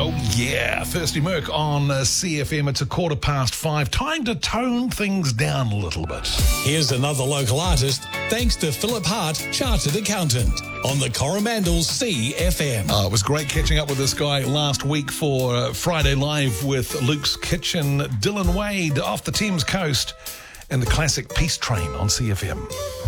Oh, yeah. Thirsty Merc on CFM. It's 5:15. Time to tone things down a little bit. Here's another local artist, thanks to Philip Hart, Chartered Accountant, on the Coromandel CFM. It was great catching up with this guy last week for Friday Live with Luke's Kitchen. Dylan Wade off the Thames coast and the classic Peace Train on CFM.